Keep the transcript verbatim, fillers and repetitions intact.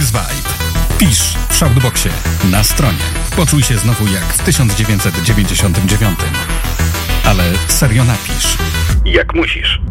Max Vibe. Pisz w Shoutboxie na stronie. Poczuj się znowu jak w tysiąc dziewięćset dziewięćdziesiątym dziewiątym. Ale serio napisz. Jak musisz.